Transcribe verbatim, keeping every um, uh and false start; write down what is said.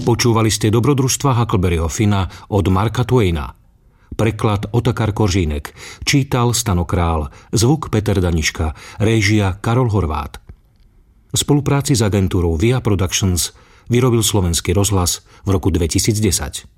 Počúvali ste Dobrodružstva Huckleberryho Finna od Marka Twaina. Preklad Otakar Koržínek. Čítal Stano Král. Zvuk Peter Daniška. Réžia Karol Horvát. V spolupráci s agentúrou Via Productions vyrobil Slovenský rozhlas v roku dvetisícdesať.